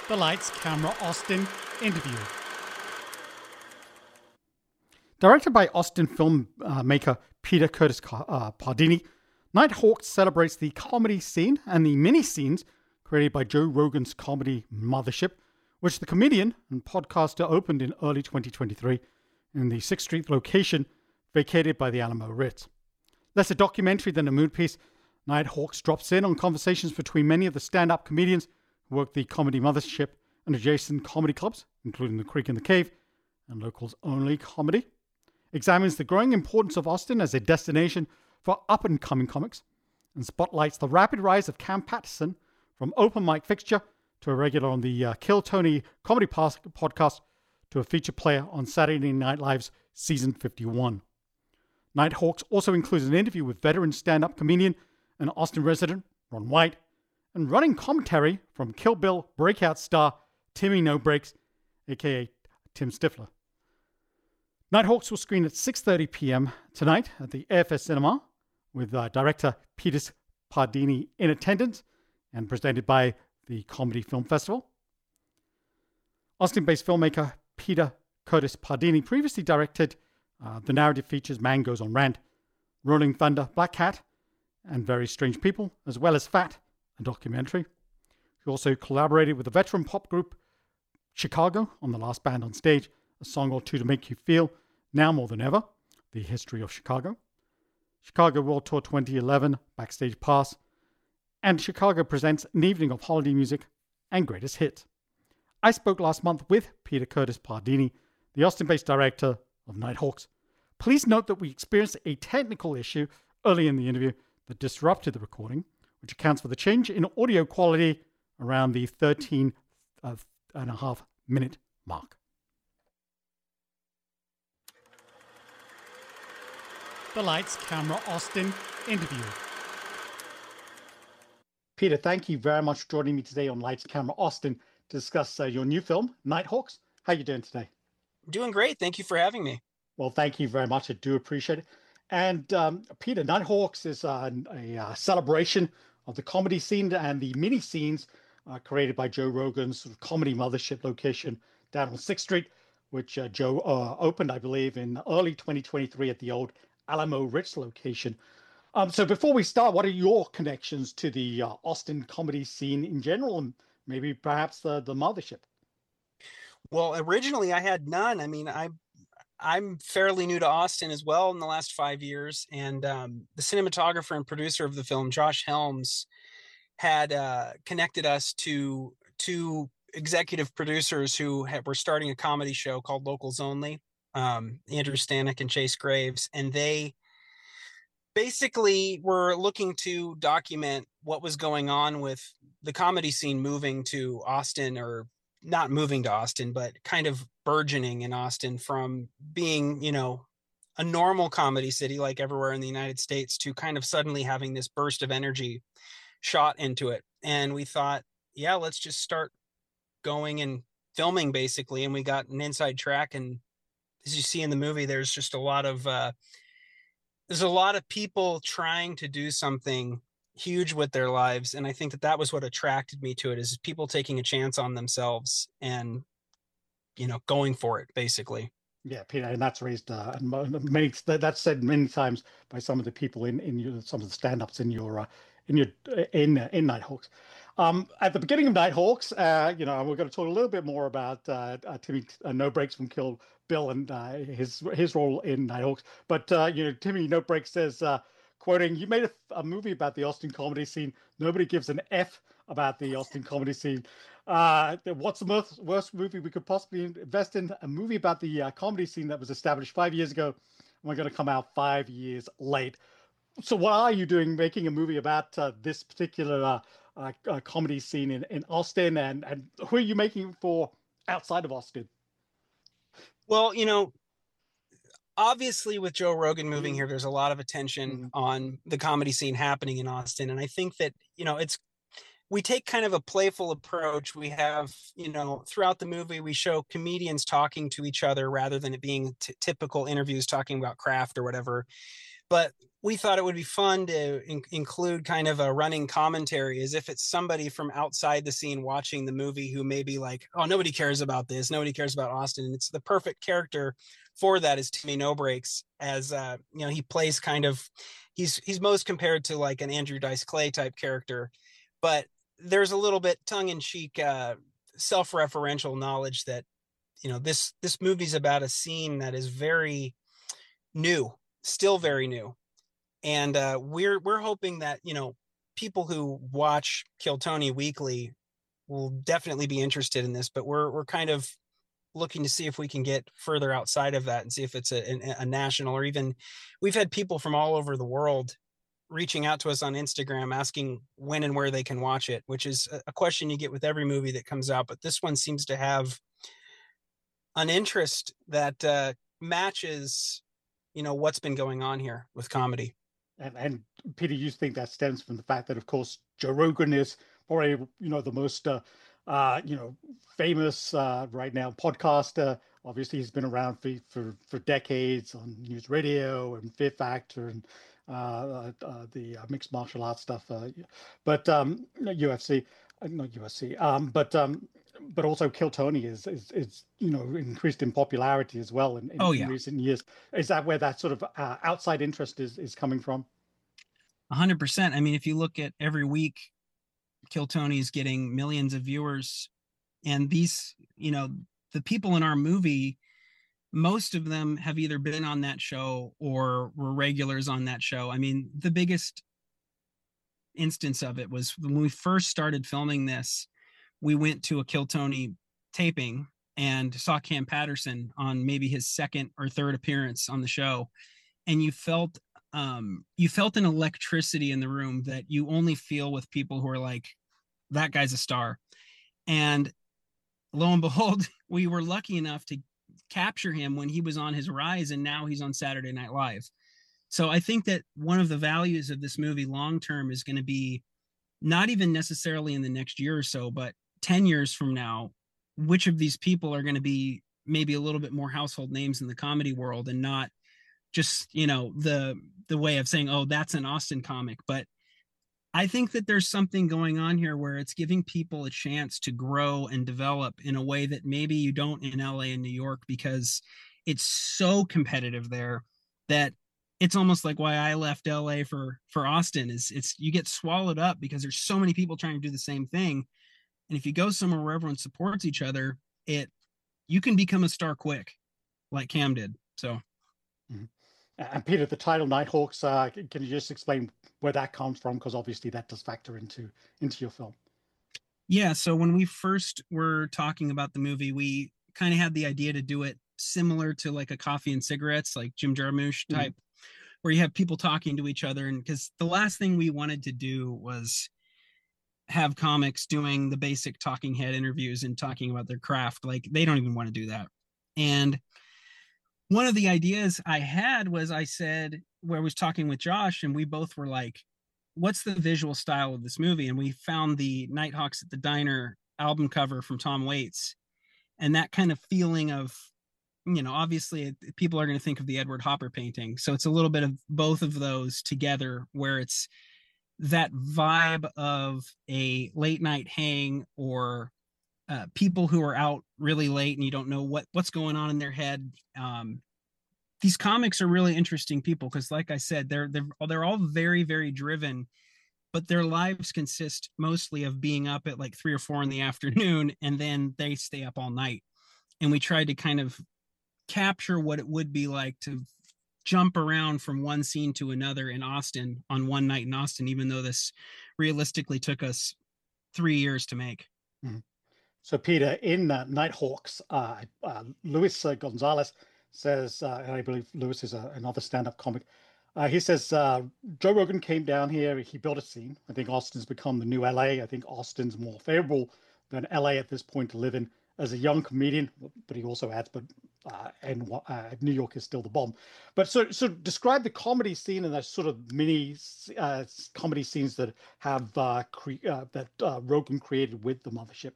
The Lights, Camera, Austin interview. Directed by Austin filmmaker Peter Curtis Pardini, Nighthawks celebrates the comedy scene and the mini-scenes created by Joe Rogan's comedy Mothership, which the comedian and podcaster opened in early 2023 in the 6th Street location vacated by the Alamo Ritz. Less a documentary than a mood piece, Nighthawks drops in on conversations between many of the stand-up comedians who work the comedy Mothership and adjacent comedy clubs, including the Creek and the Cave and Locals Only Comedy. Examines the growing importance of Austin as a destination for up-and-coming comics, and spotlights the rapid rise of Cam Patterson from open mic fixture to a regular on the Kill Tony comedy podcast to a featured player on Saturday Night Live's Season 51. Nighthawks also includes an interview with veteran stand-up comedian and Austin resident Ron White, and running commentary from Kill Bill breakout star Timmy No Breaks, aka Tim Stifler. Nighthawks will screen at 6:30 p.m. tonight at the AFS Cinema with director Peter Pardini in attendance and presented by the Comedy Film Festival. Austin-based filmmaker Peter Curtis Pardini previously directed the narrative features Man Goes on Rant, Rolling Thunder, Black Cat, and Very Strange People, as well as Fat, a documentary. He also collaborated with the veteran pop group Chicago on The Last Band on Stage, A Song or Two to Make You Feel, Now More Than Ever, The History of Chicago, Chicago World Tour 2011, Backstage Pass, and Chicago Presents an Evening of Holiday Music and Greatest Hits. I spoke last month with Peter Curtis Pardini, the Austin-based director of Nighthawks. Please note that we experienced a technical issue early in the interview that disrupted the recording, which accounts for the change in audio quality around the 13.5-minute mark. The Lights, Camera, Austin interview. Peter, thank you very much for joining me today on Lights, Camera, Austin to discuss your new film, Nighthawks. How are you doing today? Doing great. Thank you for having me. Well, thank you very much. I do appreciate it. And Peter, Nighthawks is a celebration of the comedy scene and the mini scenes created by Joe Rogan's sort of comedy Mothership location down on 6th Street, which Joe opened, I believe, in early 2023 at the old Alamo Ritz location. So before we start, what are your connections to the Austin comedy scene in general, and maybe perhaps the Mothership? Well, originally I had none. I mean, I'm fairly new to Austin as well in the last 5 years, and the cinematographer and producer of the film, Josh Helms, had connected us to two executive producers who were starting a comedy show called Locals Only, Andrew Stanek and Chase Graves, and they basically were looking to document what was going on with the comedy scene moving to Austin, or not moving to Austin, but kind of burgeoning in Austin from being, a normal comedy city like everywhere in the United States to kind of suddenly having this burst of energy shot into it. And we thought, yeah, let's just start going and filming basically. And we got an inside track. And as you see in the movie, there's just a lot of people trying to do something huge with their lives. And I think that was what attracted me to it, is people taking a chance on themselves and, going for it basically. Yeah, Peter, and that's raised that's said many times by some of the people in some of the stand-ups in Nighthawks. At the beginning of Nighthawks, we're going to talk a little bit more about Timmy No Breaks from Kill Bill and his role in Nighthawks. But Timmy No Breaks says, quoting, "You made a movie about the Austin comedy scene. Nobody gives an F about the Austin comedy scene. What's the worst movie we could possibly invest in? A movie about the comedy scene that was established 5 years ago, and we're going to come out 5 years late." So what are you doing making a movie about this particular comedy scene in Austin, and who are you making it for outside of Austin? Well, obviously with Joe Rogan moving here, there's a lot of attention on the comedy scene happening in Austin. And I think that, we take kind of a playful approach. We have, throughout the movie, we show comedians talking to each other rather than it being typical interviews talking about craft or whatever. But we thought it would be fun to include kind of a running commentary as if it's somebody from outside the scene watching the movie who may be like, oh, nobody cares about this. Nobody cares about Austin. And it's the perfect character for that is Timmy No Breaks as, he plays kind of, he's most compared to like an Andrew Dice Clay type character, but there's a little bit tongue in cheek, self-referential knowledge that, this movie's about a scene that is very new, still very new, and we're hoping that people who watch Kill Tony weekly will definitely be interested in this. But we're kind of looking to see if we can get further outside of that and see if it's a national, or even we've had people from all over the world reaching out to us on Instagram asking when and where they can watch it, which is a question you get with every movie that comes out. But this one seems to have an interest that matches what's been going on here with comedy. And Peter, you think that stems from the fact that, of course, Joe Rogan is probably the most famous right now podcaster. Obviously, he's been around for decades on news radio and Fear Factor and the mixed martial arts stuff, but UFC, not UFC, but also Kill Tony is increased in popularity as well Oh in yeah, recent years. Is that where that sort of outside interest is coming from? 100%. I mean, if you look at every week, Kill Tony is getting millions of viewers, and these, the people in our movie, most of them have either been on that show or were regulars on that show. I mean, the biggest instance of it was when we first started filming this. We went to a Kill Tony taping and saw Cam Patterson on maybe his second or third appearance on the show, and you felt an electricity in the room that you only feel with people who are like, that guy's a star. And lo and behold, we were lucky enough to capture him when he was on his rise, and now he's on Saturday Night Live. So I think that one of the values of this movie long term is going to be not even necessarily in the next year or so, but 10 years from now, which of these people are going to be maybe a little bit more household names in the comedy world, and not just the way of saying, oh, that's an Austin comic. But I think that there's something going on here where it's giving people a chance to grow and develop in a way that maybe you don't in LA and New York, because it's so competitive there that it's almost like why I left LA for Austin is it's you get swallowed up because there's so many people trying to do the same thing. And if you go somewhere where everyone supports each other, you can become a star quick, like Cam did. So Mhm. And Peter, the title Nighthawks, can you just explain where that comes from? Because obviously that does factor into your film. yeah, so when we first were talking about the movie, we kind of had the idea to do it similar to like a coffee and cigarettes, like Jim Jarmusch Mhm. type, where you have people talking to each other. And because the last thing we wanted to do was have comics doing the basic talking head interviews and talking about their craft. Like they don't even want to do that. And one of the ideas I had was I said, where I was talking with Josh, and we both were like, what's the visual style of this movie? And we found the Nighthawks at the Diner album cover from Tom Waits. And that kind of feeling of, obviously people are going to think of the Edward Hopper painting. So it's a little bit of both of those together, where it's that vibe of a late night hang, or people who are out really late and you don't know what's going on in their head. These comics are really interesting people because, like I said, they're all very, very driven, but their lives consist mostly of being up at like 3 or 4 in the afternoon, and then they stay up all night. And we tried to kind of capture what it would be like to jump around from one scene to another in Austin on one night in Austin, even though this realistically took us 3 years to make. Mhm. So, Peter, in Nighthawks, Luis Gonzalez says, and I believe Luis is another stand-up comic. He says Joe Rogan came down here. He built a scene. I think Austin's become the new LA. I think Austin's more favorable than LA at this point to live in as a young comedian. But he also adds, and New York is still the bomb. But so describe the comedy scene and that sort of mini comedy scenes that have Rogan created with the Mothership.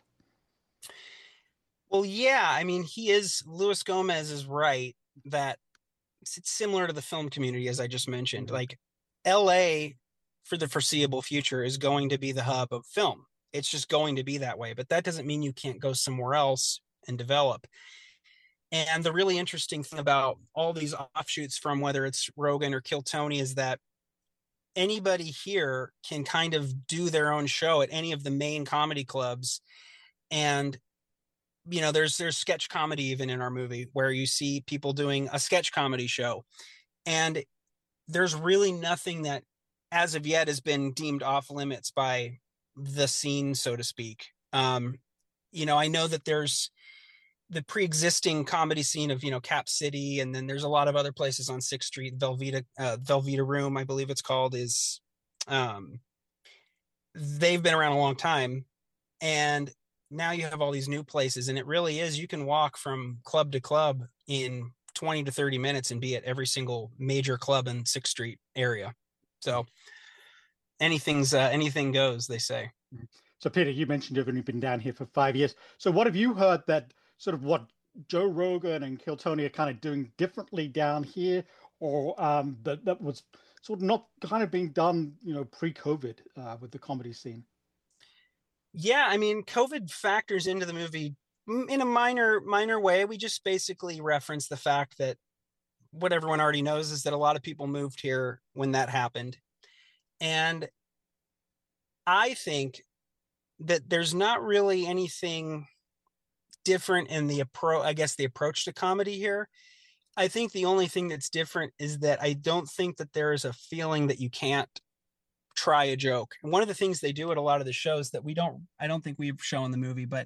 Well, yeah, I mean, Luis Gomez is right that it's similar to the film community, as I just mentioned. Mhm. Like LA for the foreseeable future is going to be the hub of film. It's just going to be that way. But that doesn't mean you can't go somewhere else and develop. And the really interesting thing about all these offshoots from whether it's Rogan or Kill Tony is that anybody here can kind of do their own show at any of the main comedy clubs. And there's sketch comedy even in our movie where you see people doing a sketch comedy show. And there's really nothing that as of yet has been deemed off limits by the scene, so to speak. I know that there's the pre-existing comedy scene of Cap City, and then there's a lot of other places on Sixth Street. Velveeta Room, I believe it's called, is they've been around a long time, and now you have all these new places, and it really is, you can walk from club to club in 20 to 30 minutes and be at every single major club in Sixth Street area. So anything goes, they say. So, Peter, you mentioned you've only been down here for 5 years. So, what have you heard that sort of what Joe Rogan and Kill Tony are kind of doing differently down here, or that was sort of not kind of being done, pre-COVID with the comedy scene? Yeah, I mean, COVID factors into the movie in a minor way. We just basically reference the fact that what everyone already knows is that a lot of people moved here when that happened. And I think that there's not really anything different in the approach to comedy here. I think the only thing that's different is that I don't think that there is a feeling that you can't try a joke. And one of the things they do at a lot of the shows that I don't think we've shown in the movie, but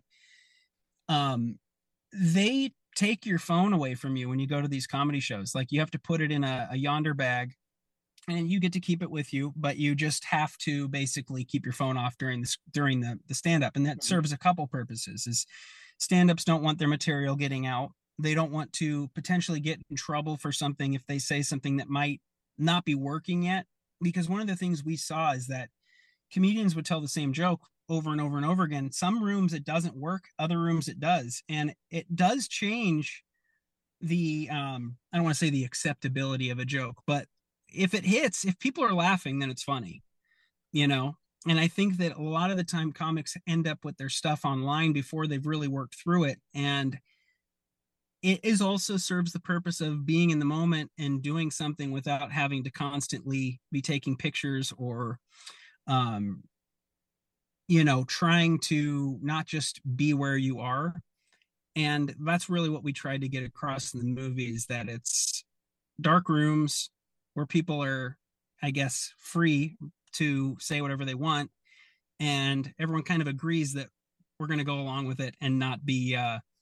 they take your phone away from you when you go to these comedy shows. Like, you have to put it in a yonder bag and you get to keep it with you, but you just have to basically keep your phone off during the stand up. And that serves a couple purposes. Is stand ups don't want their material getting out. They don't want to potentially get in trouble for something if they say something that might not be working yet. Because one of the things we saw is that comedians would tell the same joke over and over and over again. Some rooms it doesn't work, other rooms it does. And it does change the I don't want to say the acceptability of a joke, but if it hits, if people are laughing, then it's funny, you know? And I think that a lot of the time comics end up with their stuff online before they've really worked through it. And it is also serves the purpose of being in the moment and doing something without having to constantly be taking pictures or um trying to not just be where you are. And that's really what we tried to get across in the movie, is that it's dark rooms where people are, I guess, free to say whatever they want, and everyone kind of agrees that we're going to go along with it and not be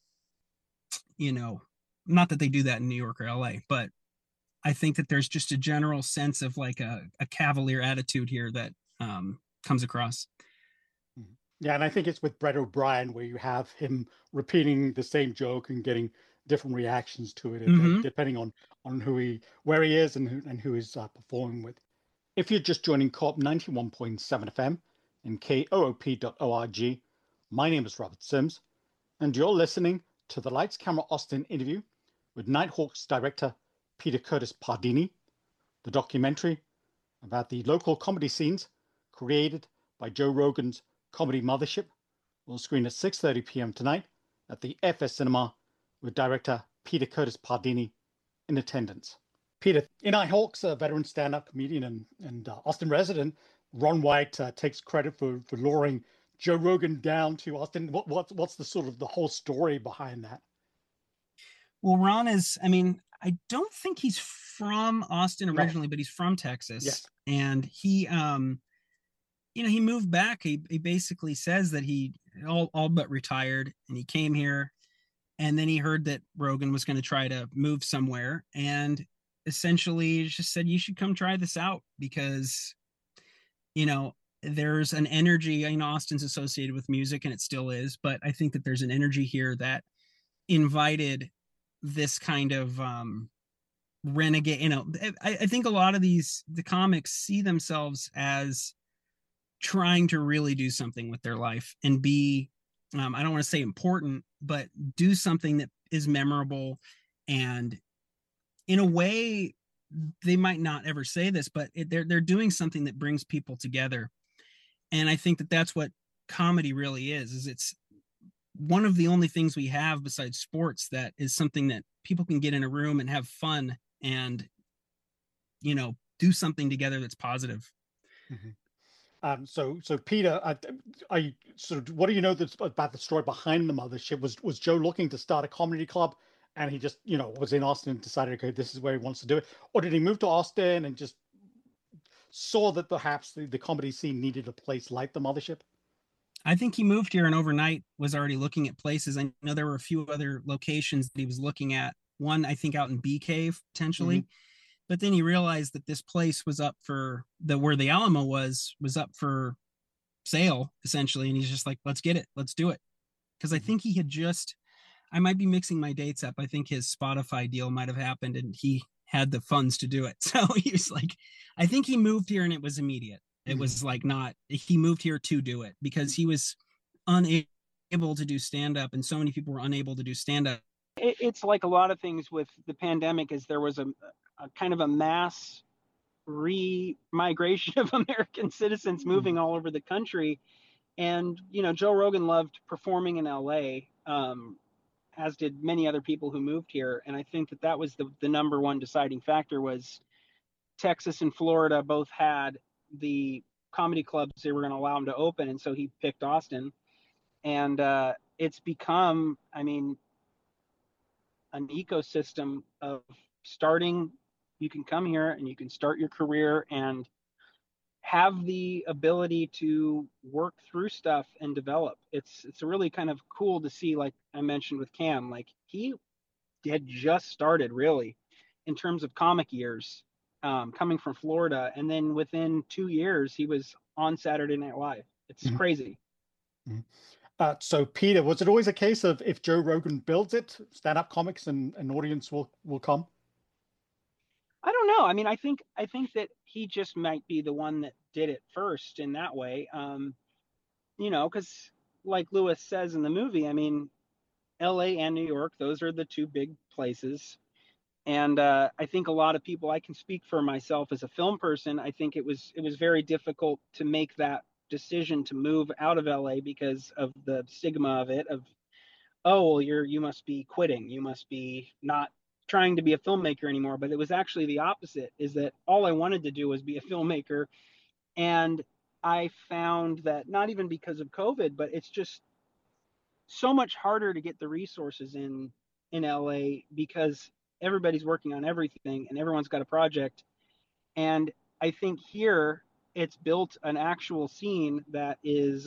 not that they do that in New York or LA, but I think that there's just a general sense of like a cavalier attitude here that comes across. Yeah, and I think it's with Brett O'Brien where you have him repeating the same joke and getting different reactions to it, Mm-hmm. depending on where he is and who he's performing with. If you're just joining Co-op 91.7 FM and koop.org, my name is Robert Sims, and you're listening to the Lights Camera Austin interview with Nighthawks director Peter Curtis Pardini, the documentary about the local comedy scenes created by Joe Rogan's Comedy Mothership, will screen at 6:30 p.m. tonight at the FS Cinema with director Peter Curtis Pardini in attendance. Peter, in Nighthawks, a veteran stand-up comedian and Austin resident, Ron White takes credit for luring Joe Rogan down to Austin. What's the sort of the whole story behind that? Well, Ron is, I mean, I don't think he's from Austin No. originally, but he's from Texas. Yes. And he moved back. He basically says that he all but retired, and he came here, and then he heard that Rogan was going to try to move somewhere, and essentially just said, you should come try this out because, there's an energy, Austin's associated with music and it still is, but I think that there's an energy here that invited this kind of renegade. I think a lot of the comics see themselves as trying to really do something with their life and be, I don't want to say important, but do something that is memorable. And in a way, they might not ever say this, but they're doing something that brings people together. And I think that that's what comedy really is it's one of the only things we have besides sports that is something that people can get in a room and have fun and do something together that's positive. Mhm. So Peter, I sort of, what do you know that's about the story behind the mothership? Was Joe looking to start a comedy club, and he just, was in Austin and decided, okay, this is where he wants to do it, or did he move to Austin and just saw that perhaps the comedy scene needed a place like the mothership? I think he moved here and overnight was already looking at places. I know there were a few other locations that he was looking at. One, I think, out in Bee Cave Hmm. potentially, but then he realized that this place was up for the where the Alamo was up for sale essentially, and he's just like, let's get it, let's do it. Because I Hmm. think he had just, I might be mixing my dates up. I think his Spotify deal might have happened, and he had the funds to do it. So he was like, I think he moved here, and it was immediate. It Hmm. was like not he moved here to do it because he was unable to do stand up, and so many people were unable to do stand up. It's like a lot of things with the pandemic is there was a kind of a mass re-migration of American citizens moving all over the country. And, Joe Rogan loved performing in LA, as did many other people who moved here. And I think that that was the number one deciding factor was Texas and Florida both had the comedy clubs they were going to allow him to open. And so he picked Austin. And it's become, I mean, an ecosystem of starting. You can come here and you can start your career and have the ability to work through stuff and develop. It's really kind of cool to see, like I mentioned with Cam, like he had just started really in terms of comic years, coming from Florida, and then within 2 years he was on Saturday Night Live. It's Hmm. crazy. Hmm. So Peter, was it always a case of if Joe Rogan builds it, stand-up comics and an audience will come? I don't know. I mean, I think that he just might be the one that did it first in that way. Because like Lewis says in the movie, I mean, LA and New York, those are the two big places. And I think a lot of people, I can speak for myself as a film person, I think it was very difficult to make that decision to move out of LA because of the stigma of it, of, oh, well, you must be quitting, you must be not trying to be a filmmaker anymore. But it was actually the opposite, is that all I wanted to do was be a filmmaker. And I found that not even because of COVID, but it's just so much harder to get the resources in LA because everybody's working on everything and everyone's got a project. And I think here it's built an actual scene that is,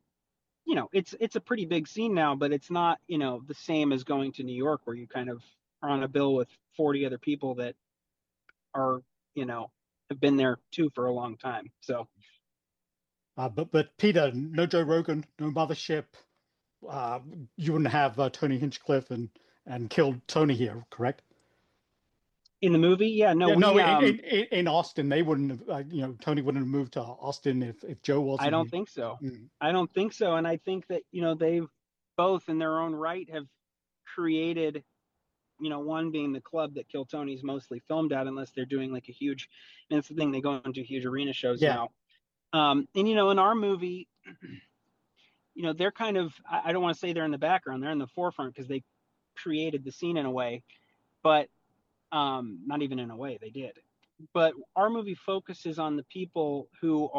it's a pretty big scene now, but it's not, the same as going to New York where you kind of are on a bill with 40 other people that are, you know, have been there too for a long time. So But Peter, no Joe Rogan, no mothership. Uh, you wouldn't have Tony Hinchcliffe and killed Tony here, correct? in the movie, yeah, no, Yeah, no, we, in Austin, they wouldn't have, Tony wouldn't have moved to Austin if Joe I wasn't don't here. think so. Mm. I don't think so. And I think that, they've both in their own right have created, one being the club that Kill Tony's mostly filmed at, unless they're doing like a huge, and it's the thing, they go into huge arena shows Yeah. now. And, in our movie, they're kind of, I don't want to say they're in the background, they're in the forefront because they created the scene in a way, but not even in a way, they did. But our movie focuses on the people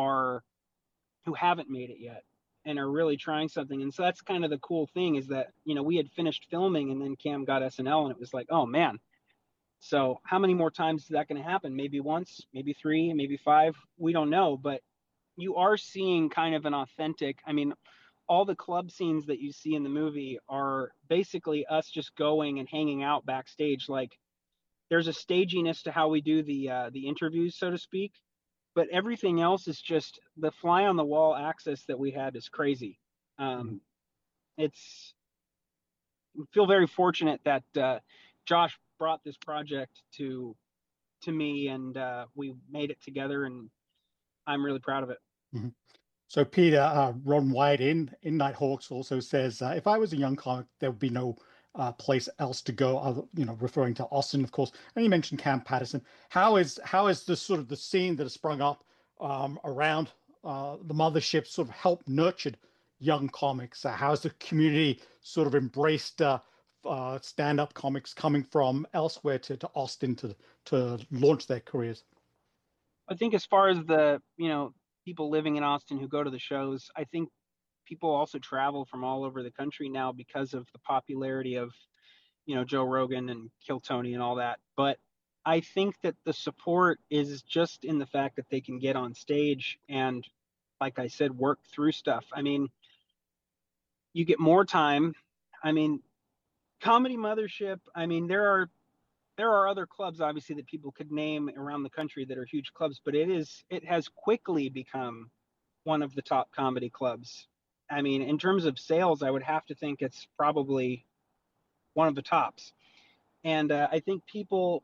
who haven't made it yet and are really trying something. And so that's kind of the cool thing, is that, we had finished filming and then Cam got SNL and it was like, oh man. So how many more times is that going to happen? Maybe once, maybe three, maybe five. We don't know, but you are seeing kind of an authentic, I mean, all the club scenes that you see in the movie are basically us just going and hanging out backstage. Like there's a staginess to how we do the interviews, so to speak, but everything else is just the fly on the wall access that we had is crazy. Mhm. Um, it's I feel very fortunate that Josh brought this project to me, and we made it together, and I'm really proud of it. Mhm. So Peter, Ron White in Nighthawks also says, if I was a young comic, there would be no place else to go, referring to Austin, of course. And you mentioned Cam Patterson. How is this sort of the scene that has sprung up around the mothership sort of helped nurtured young comics? How has the community sort of embraced stand-up comics coming from elsewhere to Austin to launch their careers? I think as far as the, people living in Austin who go to the shows, I think people also travel from all over the country now because of the popularity of, Joe Rogan and Kill Tony and all that. But I think that the support is just in the fact that they can get on stage and, like I said, work through stuff. I mean, you get more time. I mean, Comedy Mothership, I mean, there are other clubs obviously that people could name around the country that are huge clubs, but it has quickly become one of the top comedy clubs. I mean, in terms of sales, I would have to think it's probably one of the tops. And I think people,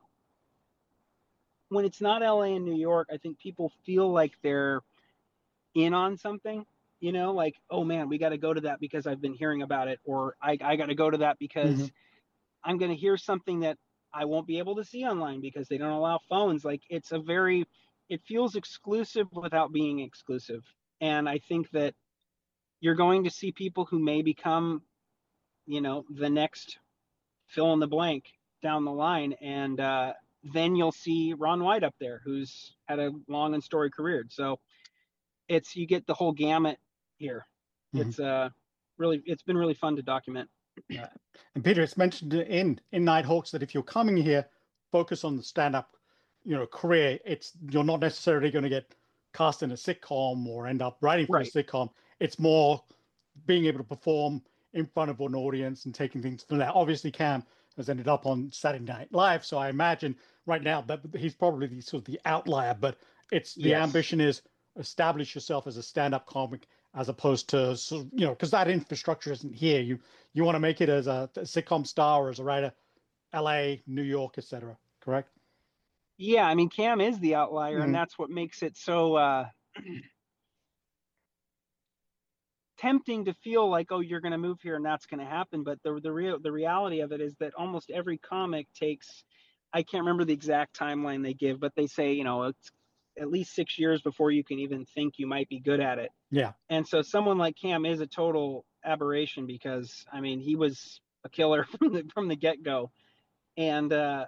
when it's not LA and New York, I think people feel like they're in on something, like, oh man, we got to go to that because I've been hearing about it, or I got to go to that Hmm. because I'm going to hear something that I won't be able to see online because they don't allow phones. Like it feels exclusive without being exclusive. And I think that you're going to see people who may become, the next fill in the blank down the line. And then you'll see Ron White up there, who's had a long and storied career. So you get the whole gamut here. Hmm. It's been really fun to document. Yeah. And Peter, it's mentioned in Nighthawks that if you're coming here, focus on the stand-up, career. You're not necessarily going to get cast in a sitcom or end up writing for a Right. sitcom. It's more being able to perform in front of an audience and taking things from there. Obviously, Cam has ended up on Saturday Night Live, so I imagine right now that he's probably sort of the outlier. But it's the Yes. ambition is establish yourself as a stand-up comic as opposed to because that infrastructure isn't here. You want to make it as a sitcom star or as a writer, L.A., New York, etc. Correct? Yeah, I mean, Cam is the outlier, and Mm-hmm. that's what makes it so tempting to feel like, oh, you're going to move here and that's going to happen. But the reality of it is that almost every comic takes, I can't remember the exact timeline they give, but they say, it's at least 6 years before you can even think you might be good at it. Yeah. And so someone like Cam is a total aberration because, I mean, he was a killer from the get go. And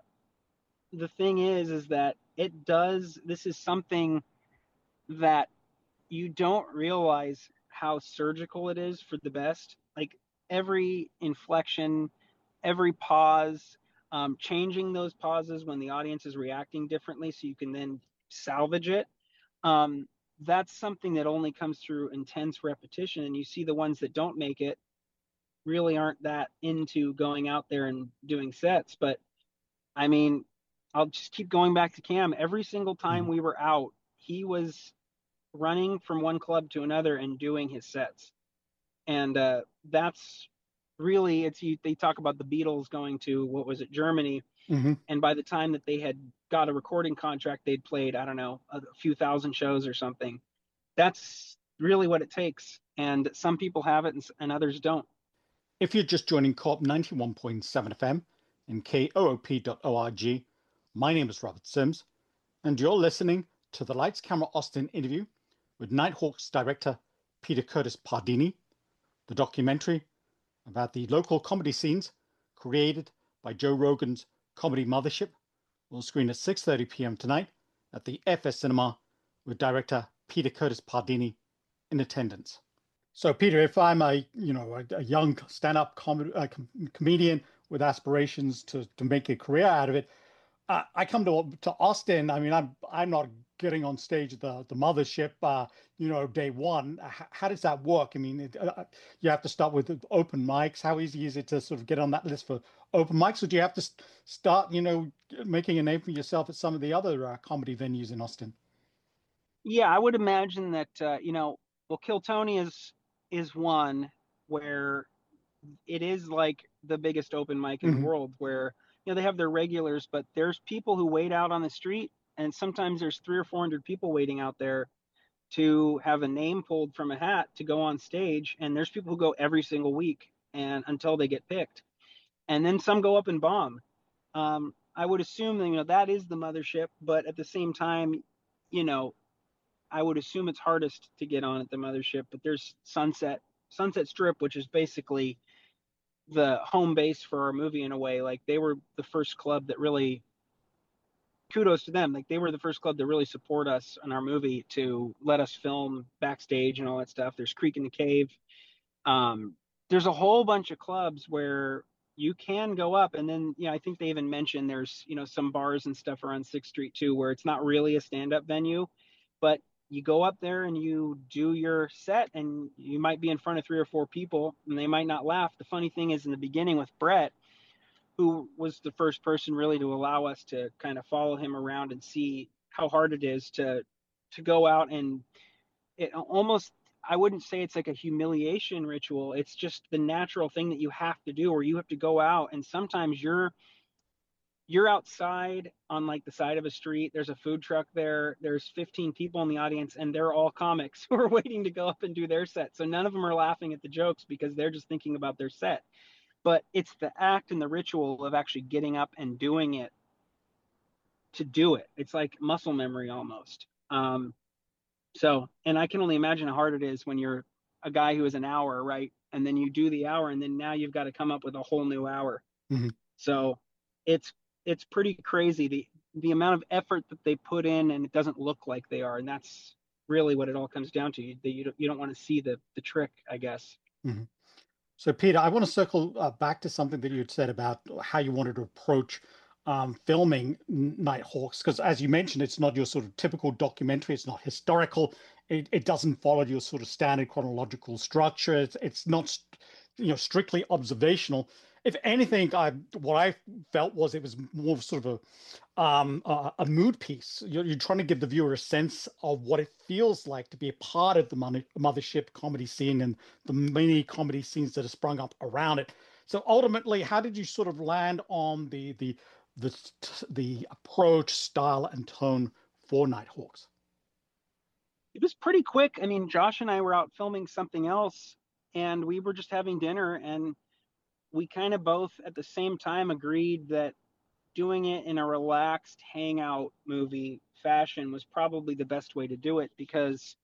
the thing is that this is something that you don't realize how surgical it is for the best. Like every inflection, every pause, changing those pauses when the audience is reacting differently so you can then salvage it. Um, that's something that only comes through intense repetition. And you see the ones that don't make it really aren't that into going out there and doing sets. But I mean, I'll just keep going back to Cam. Every single time Mhm. we were out, he was running from one club to another and doing his sets. And that's really they talk about the Beatles going to, what was it, Germany, Mhm. and by the time that they had got a recording contract, they'd played, I don't know, a few thousand shows or something. That's really what it takes, and some people have it and others don't. If you're just joining Co-op 91.7 FM and koop.org, my name is Robert Sims, and you're listening to the Lights Camera Austin interview with Nighthawks director Peter Curtis Pardini, the documentary about the local comedy scenes created by Joe Rogan's Comedy Mothership will screen at 6:30 p.m. tonight at the FS Cinema with director Peter Curtis Pardini in attendance. So, Peter, if I'm a young stand-up comedian with aspirations to make a career out of it, I come to Austin. I mean, I'm not getting on stage at the mothership, day one. How does that work? I mean, you have to start with open mics. How easy is it to sort of get on that list for open mics, or do you have to start, making a name for yourself at some of the other comedy venues in Austin? Yeah, I would imagine that well, Kill Tony is one where it is like the biggest open mic in the Hmm. world, where they have their regulars, but there's people who wait out on the street, and sometimes there's 300 or 400 people waiting out there to have a name pulled from a hat to go on stage, and there's people who go every single week and until they get picked. and then some go up and bomb. I would assume that that is the mothership, but at the same time, you know, I would assume it's hardest to get on at the mothership. But there's Sunset Strip, which is basically the home base for our movie in a way. Like they were the first club that really, kudos to them. Like they were the first club to really support us in our movie, to let us film backstage and all that stuff. There's Creek in the Cave. Um, there's a whole bunch of clubs where you can go up, and then I think they even mentioned there's some bars and stuff around Sixth Street too, where it's not really a stand-up venue, but you go up there and you do your set, and you might be in front of 3 or 4 people, and they might not laugh. The funny thing is, in the beginning with Brett, who was the first person really to allow us to kind of follow him around and see how hard it is to go out, and it almost, I wouldn't say it's like a humiliation ritual. It's just the natural thing that you have to do, or you have to go out, and sometimes you're outside on like the side of a street. There's a food truck there. There's 15 people in the audience, and they're all comics who are waiting to go up and do their set. So none of them are laughing at the jokes because they're just thinking about their set. But it's the act and the ritual of actually getting up and doing it to do it. It's like muscle memory almost. So, and I can only imagine how hard it is when you're a guy who is an hour, right? And then you do the hour, and then now you've got to come up with a whole new hour. Mm-hmm. So it's pretty crazy the amount of effort that they put in, and it doesn't look like they are, and that's really what it all comes down to. You don't want to see the trick, I guess. Mm-hmm. So, Peter, I want to circle back to something that you had said about how you wanted to approach filming Nighthawks, because as you mentioned, it's not your sort of typical documentary. It's not historical. It doesn't follow your sort of standard chronological structure. It's not, strictly observational. If anything, what I felt was it was more sort of a mood piece. You're trying to give the viewer a sense of what it feels like to be a part of the mothership comedy scene and the many comedy scenes that have sprung up around it. So ultimately, how did you sort of land on the approach, style, and tone for Nighthawks? It was pretty quick. I mean, Josh and I were out filming something else, and we were just having dinner, and we kind of both at the same time agreed that doing it in a relaxed hangout movie fashion was probably the best way to do it, because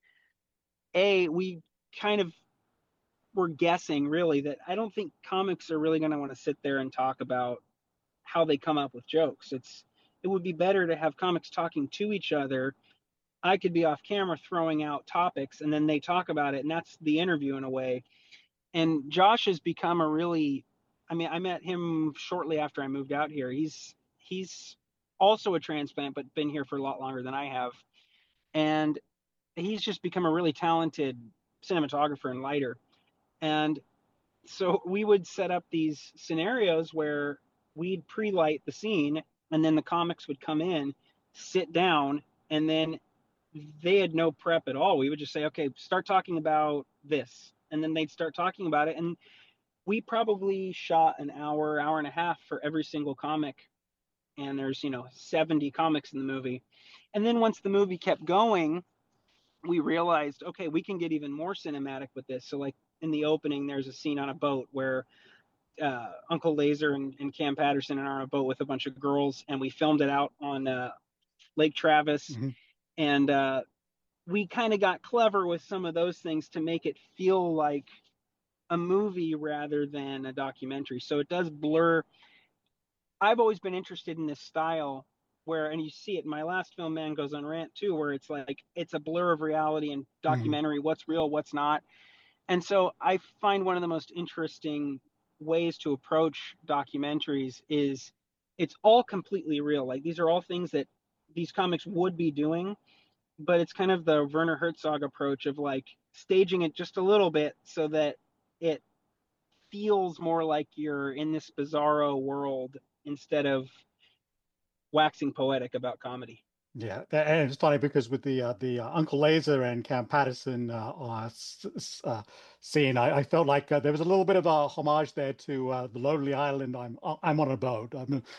we kind of were guessing really that I don't think comics are really going to want to sit there and talk about how they come up with jokes. It would be better to have comics talking to each other. I could be off camera throwing out topics, and then they talk about it, and that's the interview in a way. And Josh has become a really, I mean, I met him shortly after I moved out here. He's also a transplant, but been here for a lot longer than I have. And he's just become a really talented cinematographer and lighter. And so we would set up these scenarios where we'd pre-light the scene, and then the comics would come in, sit down, and then they had no prep at all. We would just say, okay, start talking about this. And then they'd start talking about it. And we probably shot an hour, hour and a half for every single comic. And there's, 70 comics in the movie. And then once the movie kept going, we realized, okay, we can get even more cinematic with this. So like in the opening, there's a scene on a boat where Uncle Laser and Cam Patterson are on a boat with a bunch of girls, and we filmed it out on Lake Travis. Mm-hmm. And we kind of got clever with some of those things to make it feel like a movie rather than a documentary. So it does blur. I've always been interested in this style where, and you see it in my last film, Man Goes on Rant too, where it's like, it's a blur of reality and documentary, what's real, what's not. And so I find one of the most interesting ways to approach documentaries is it's all completely real. Like these are all things that these comics would be doing, but it's kind of the Werner Herzog approach of like staging it just a little bit so that it feels more like you're in this bizarro world instead of waxing poetic about comedy. Yeah, and it's funny because with the Uncle Laser and Cam Patterson scene, I felt like there was a little bit of a homage there to the Lonely Island. I'm on a boat.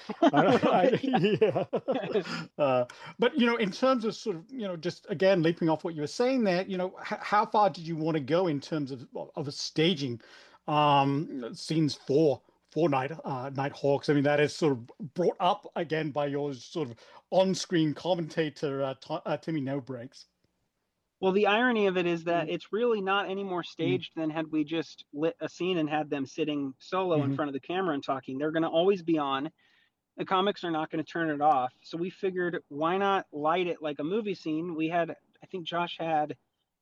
Yeah. But in terms of sort of just again leaping off what you were saying there, how far did you want to go in terms of staging scenes for for Nighthawks. I mean, that is sort of brought up again by your sort of on-screen commentator, Timmy No Breaks. Well, the irony of it is that it's really not any more staged than had we just lit a scene and had them sitting solo in front of the camera and talking. They're going to always be on. The comics are not going to turn it off. So we figured, why not light it like a movie scene? I think Josh had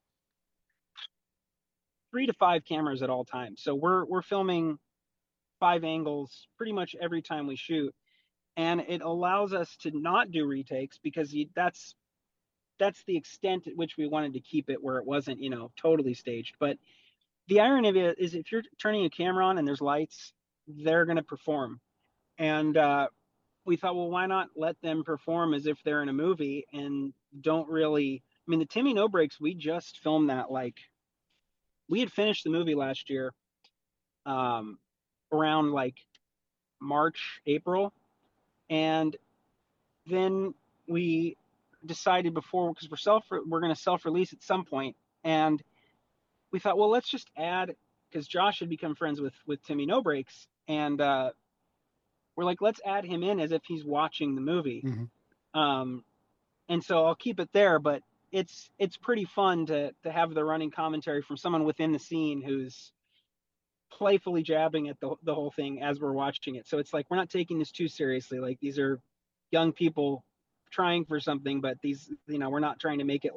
3 to 5 cameras at all times. So we're filming 5 angles pretty much every time we shoot. And it allows us to not do retakes because that's the extent at which we wanted to keep it where it wasn't, totally staged. But the irony of it is if you're turning a camera on and there's lights, they're going to perform. And we thought, well, why not let them perform as if they're in a movie and don't really, the Timmy No Breaks, we just filmed that we had finished the movie last year around March, April. And then we decided before, because we're going to self-release at some point, and we thought, well, let's just add, because Josh had become friends with Timmy No Breaks, and we're like, let's add him in as if he's watching the movie. And so I'll keep it there, but it's pretty fun to have the running commentary from someone within the scene who's playfully jabbing at the whole thing as we're watching it. So it's like we're not taking this too seriously. Like, these are young people trying for something, but these, we're not trying to make it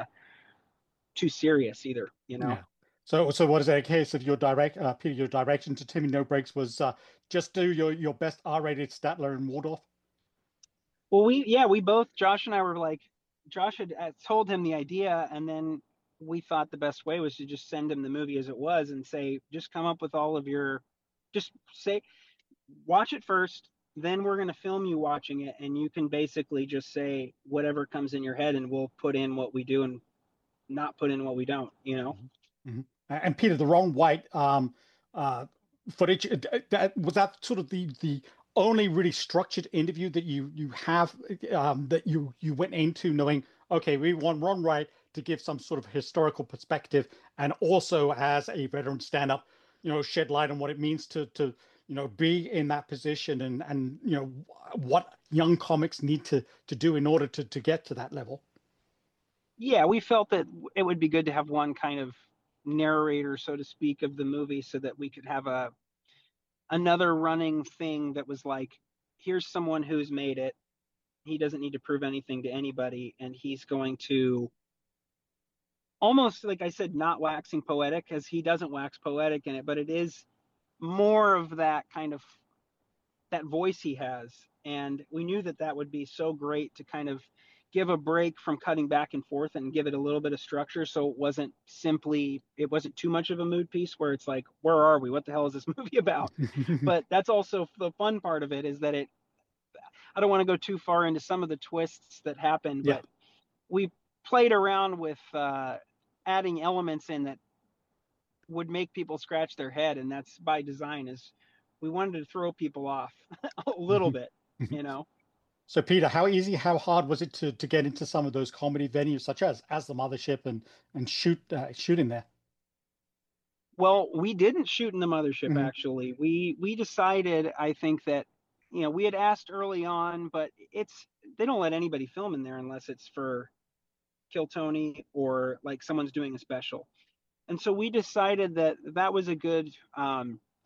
too serious either, Yeah. So what is that, a case of your Peter, your direction to Timmy No Breaks was just do your best R-rated Statler and Waldorf? Well, we both, Josh and I were like, Josh had told him the idea, and then we thought the best way was to just send him the movie as it was and say, just come up with just say, watch it first, then we're going to film you watching it, and you can basically just say whatever comes in your head, and we'll put in what we do and not put in what we don't, And Peter, the Ron White footage, was that sort of the only really structured interview that you have that you went into knowing, okay, we want Ron White to give some sort of historical perspective, and also as a veteran stand-up, shed light on what it means to be in that position, and what young comics need to do in order to get to that level. Yeah, we felt that it would be good to have one kind of narrator, so to speak, of the movie, so that we could have another running thing that was like, here's someone who's made it. He doesn't need to prove anything to anybody, and he's going to, almost like I said, not waxing poetic, because he doesn't wax poetic in it, but it is more of that kind of that voice he has. And we knew that would be so great to kind of give a break from cutting back and forth and give it a little bit of structure, so it wasn't too much of a mood piece where it's like, where are we, what the hell is this movie about? But that's also the fun part of it, is that I don't want to go too far into some of the twists that happen, but we played around with adding elements in that would make people scratch their head, and that's by design, is we wanted to throw people off a little bit, So Peter, how hard was it to get into some of those comedy venues such as the Mothership and shoot in there? Well, we didn't shoot in the Mothership, actually. We decided, I think, that we had asked early on, but they don't let anybody film in there unless it's for Kill Tony or like someone's doing a special. And so we decided that was a good, I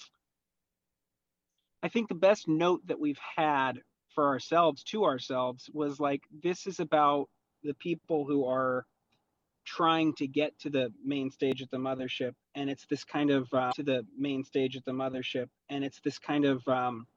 think the best note that we've had for ourselves was like, this is about the people who are trying to get to the main stage at the Mothership, and it's this kind of